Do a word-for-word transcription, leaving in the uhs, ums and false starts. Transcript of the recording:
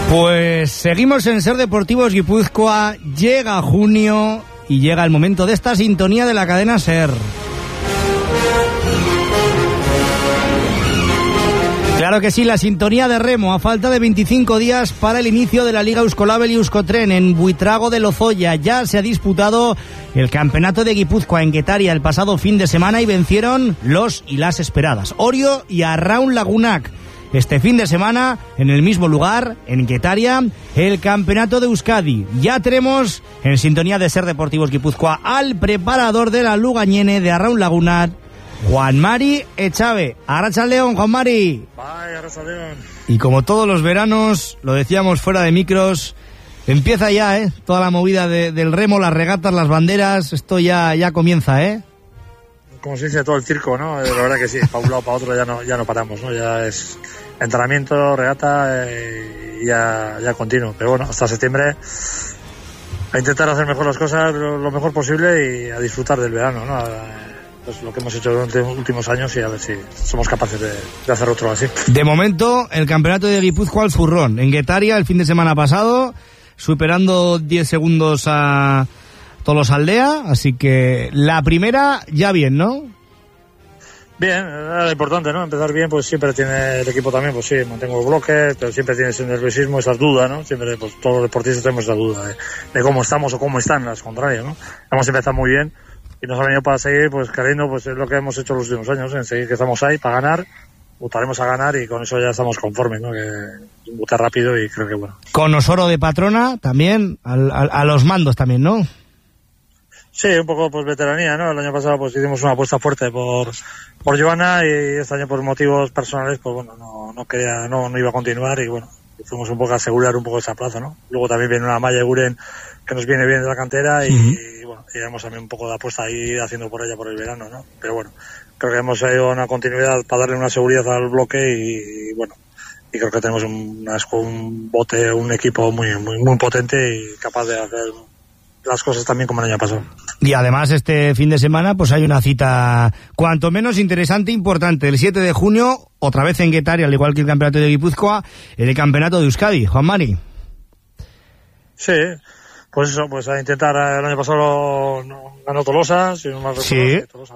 Pues seguimos en Ser Deportivos Guipúzcoa, llega junio y llega el momento de esta sintonía de la cadena Ser. Claro que sí, la sintonía de remo a falta de veinticinco días para el inicio de la Liga Euskolabel y Euskotren en Buitrago de Lozoya. Ya se ha disputado el campeonato de Guipúzcoa en Guetaria el pasado fin de semana y vencieron los y las esperadas, Orio y Arraun Lagunak. Este fin de semana, en el mismo lugar, en Guetaria, el campeonato de Euskadi. Ya tenemos en sintonía de Ser Deportivos Guipúzcoa al preparador de la Lugañene de Arraun Lagunak, Juan Mari Echave. Arratsaldeon, Juan Mari. Bye, Arratsaldeon. Y como todos los veranos, lo decíamos fuera de micros, empieza ya, ¿eh? Toda la movida de, del remo, las regatas, las banderas, esto ya, ya comienza, ¿eh? Como se dice, todo el circo, ¿no? La verdad que sí, para un lado para otro ya no, ya no paramos, ¿no? Ya es entrenamiento, regata eh, y ya, ya continuo. Pero bueno, hasta septiembre a intentar hacer mejor las cosas lo, lo mejor posible y a disfrutar del verano, ¿no? Pues lo que hemos hecho durante los últimos años y a ver si somos capaces de, de hacer otro así. De momento, el campeonato de Guipúzcoa al Zurrón, en Guetaria, el fin de semana pasado, superando diez segundos a Tolosaldea, así que la primera ya bien, ¿no? Bien, era lo importante, ¿no? Empezar bien, pues siempre tiene el equipo también, pues sí, mantengo bloques, pero siempre tiene ese nerviosismo, esas dudas, ¿no? Siempre, pues todos los deportistas tenemos esa duda de, de cómo estamos o cómo están las contrarias, ¿no? Hemos empezado muy bien y nos ha venido para seguir, pues queriendo, pues es lo que hemos hecho los últimos años, en seguir que estamos ahí para ganar, votaremos a ganar y con eso ya estamos conformes, ¿no? Que votar rápido y creo que bueno. Con Osoro de patrona también, al, al, a los mandos también, ¿no? Sí, un poco pues veteranía, ¿no? El año pasado pues hicimos una apuesta fuerte por por Joana y este año por motivos personales pues bueno, no no quería, no, no iba a continuar y bueno, fuimos un poco a asegurar un poco esa plaza, ¿no? Luego también viene una Maya Guren que nos viene bien de la cantera y, uh-huh. y bueno, iremos también un poco de apuesta ahí haciendo por ella por el verano, ¿no? Pero bueno, creo que hemos ido a una continuidad para darle una seguridad al bloque y, y bueno, y creo que tenemos un, un bote, un equipo muy, muy, muy potente y capaz de hacer las cosas también como el año pasado. Y además este fin de semana pues hay una cita cuanto menos interesante e importante, el siete de junio, otra vez en Guetaria, al igual que el campeonato de Guipúzcoa, el campeonato de Euskadi. Juan Mari. Sí, pues eso, pues a intentar, el año pasado no ganó Tolosa, si no más recuerdo, sí. Tolosa